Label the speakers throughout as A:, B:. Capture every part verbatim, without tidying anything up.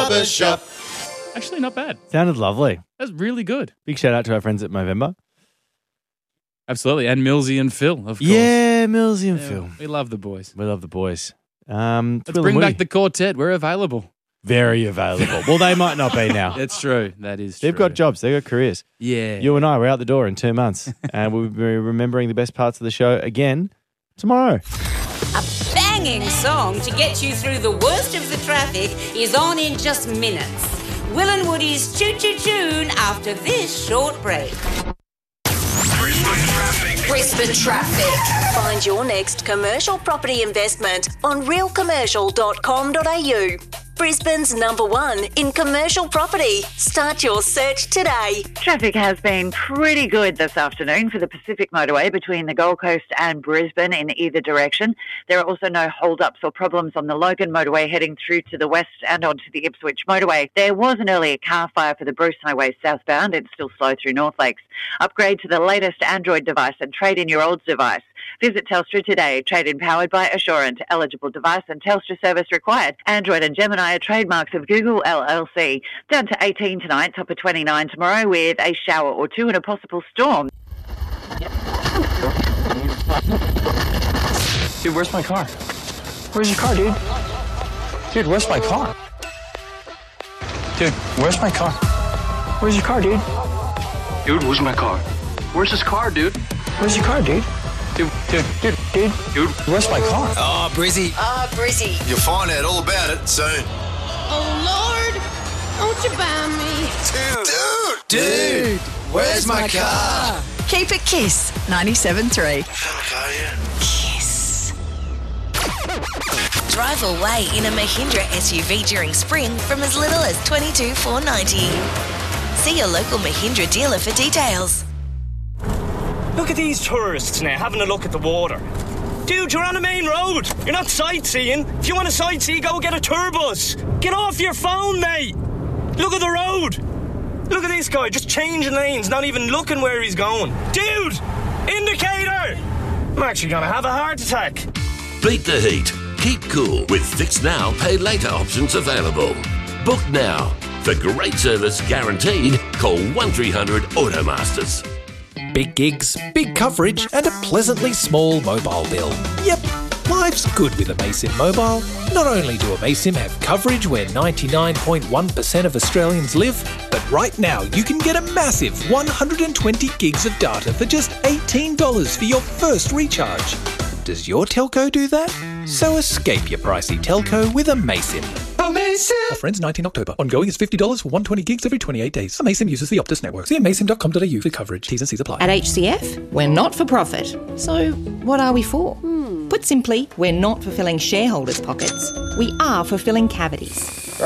A: Barber Shop.
B: Actually, not bad.
C: Sounded lovely.
B: That's really good.
C: Big shout out to our friends at Movember.
B: Absolutely. And Millsy and Phil, of course.
C: Yeah, Millsy and
B: Yeah,
C: Phil.
B: We love the boys.
C: We love the boys. Um,
B: Let's bring back the quartet. We're available.
C: Very available. Well, they might not be now.
B: That's true. That is true.
C: They've got jobs. They've got careers.
B: Yeah.
C: You and I, we're out the door in two months. And we'll be remembering the best parts of the show again tomorrow.
D: A banging song to get you through the worst of the traffic is on in just minutes. Will and Woody's Choo Choo Tune after this short break.
E: Brisbane Traffic.
F: Brisbane Traffic. Find your next commercial property investment on real commercial dot com dot a u. Brisbane's number one in commercial property. Start your search today.
G: Traffic has been pretty good this afternoon for the Pacific Motorway between the Gold Coast and Brisbane in either direction. There are also no hold-ups or problems on the Logan Motorway heading through to the west and onto the Ipswich Motorway. There was an earlier car fire for the Bruce Highway southbound. It's still slow through North Lakes. Upgrade to the latest Android device and trade in your old device. Visit Telstra today. Trade-in powered by Assurant. Eligible device and Telstra service required. Android and Gemini are trademarks of Google L L C. Down to eighteen tonight, top of twenty-nine tomorrow with a shower or two and a possible storm.
H: Dude, where's my car? Where's your car, dude? Dude, where's my car? Dude, where's my car? Where's your car, dude? Dude, where's my car? Where's his car, dude? Where's your car, dude? Dude, dude, dude, dude, dude, where's my car?
I: Oh, Brizzy.
F: Ah, oh, Brizzy.
I: You'll find out all about it soon.
J: Oh, Lord, don't you buy me?
I: Dude, dude, dude, where's my car?
F: Keep it Kiss ninety-seven point three.
I: Fuck, are you?
F: Kiss.
K: Drive away in a Mahindra S U V during spring from as little as twenty-two thousand four hundred ninety dollars. See your local Mahindra dealer for details.
L: Look at these tourists now having a look at the water. Dude, you're on a main road. You're not sightseeing. If you want to sightsee, go get a tour bus. Get off your phone, mate. Look at the road. Look at this guy just changing lanes, not even looking where he's going. Dude, indicator. I'm actually going to have a heart attack.
M: Beat the heat. Keep cool with Fix Now, Pay Later options available. Book now. For great service guaranteed, call one three hundred Automasters.
N: Big gigs, big coverage, and a pleasantly small mobile bill. Yep, life's good with Amaysim Mobile. Not only do Amaysim have coverage where ninety-nine point one percent of Australians live, but right now you can get a massive one hundred twenty gigs of data for just eighteen dollars for your first recharge. Does your telco do that? So escape your pricey telco with Amaysim. Amaysim! Offer ends nineteenth October. Ongoing is fifty dollars for one hundred twenty gigs every twenty-eight days. Amaysim uses the Optus network. See amaysim dot com dot a u for coverage. T's and C's apply.
O: At H C F, we're not for profit. So what are we for? Hmm. Put simply, we're not for filling shareholders' pockets. We are for filling cavities.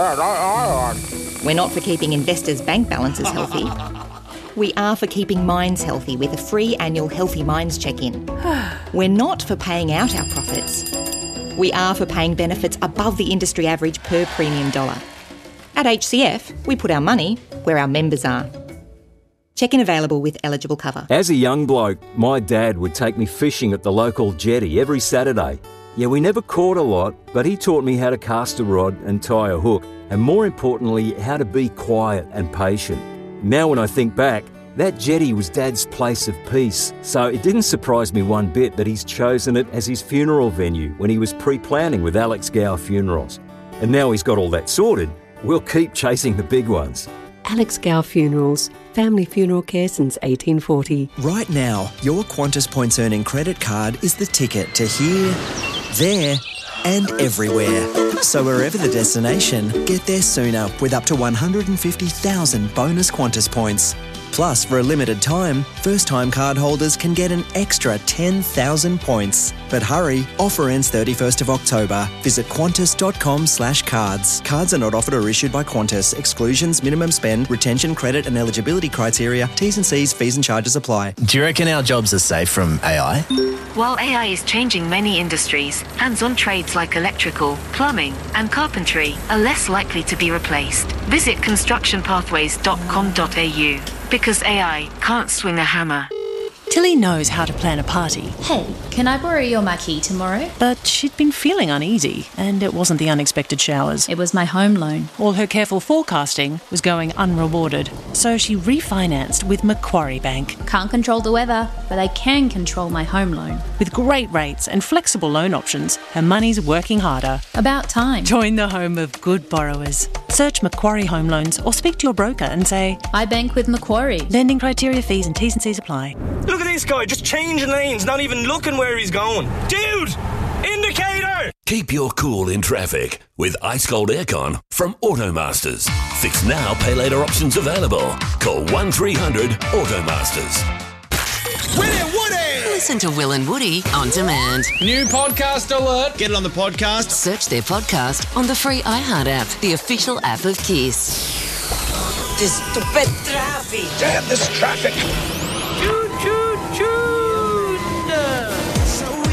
O: We're not for keeping investors' bank balances healthy. We are for keeping minds healthy with a free annual Healthy Minds check-in. We're not for paying out our profits. We are for paying benefits above the industry average per premium dollar. At H C F, we put our money where our members are. Check-in available with eligible cover.
P: As a young bloke, my dad would take me fishing at the local jetty every Saturday. Yeah, we never caught a lot, but he taught me how to cast a rod and tie a hook, and more importantly, how to be quiet and patient. Now when I think back, that jetty was Dad's place of peace, so it didn't surprise me one bit that he's chosen it as his funeral venue when he was pre-planning with Alex Gow Funerals. And now he's got all that sorted, we'll keep chasing the big ones.
Q: Alex Gow Funerals, family funeral care since eighteen forty.
R: Right now, your Qantas Points Earning credit card is the ticket to here, there and everywhere. So wherever the destination, get there sooner with up to one hundred fifty thousand bonus Qantas points. Plus, for a limited time, first-time card holders can get an extra ten thousand points. But hurry, offer ends thirty-first of October. Visit qantas dot com slash cards. Cards are not offered or issued by Qantas. Exclusions, minimum spend, retention, credit and eligibility criteria, T's and C's, fees and charges apply.
S: Do you reckon our jobs are safe from A I?
T: While A I is changing many industries, hands-on trades like electrical, plumbing and carpentry are less likely to be replaced. Visit construction pathways dot com dot a u because A I can't swing a hammer,
A: Tilly knows how to plan a party.
U: Hey, can I borrow your marquee tomorrow?
A: But she'd been feeling uneasy, and it wasn't the unexpected showers.
U: It was my home loan.
A: All her careful forecasting was going unrewarded, so she refinanced with Macquarie Bank.
U: Can't control the weather, but I can control my home loan.
A: With great rates and flexible loan options, her money's working harder.
U: About time.
A: Join the home of good borrowers. Search Macquarie Home Loans or speak to your broker and say,
U: I bank with Macquarie.
A: Lending criteria, fees and T's and C's apply.
L: Look at this guy, just changing lanes, not even looking where he's going. Dude! Indicator!
M: Keep your cool in traffic with Ice Cold Aircon from Automasters. Fix now, pay later options available. Call one three hundred Automasters.
I: Willie Woody!
V: Listen to Will and Woody on demand.
I: New podcast alert. Get it on the podcast.
V: Search their podcast on the free iHeart app, the official app of Kiss.
D: This stupid traffic.
I: Damn this traffic.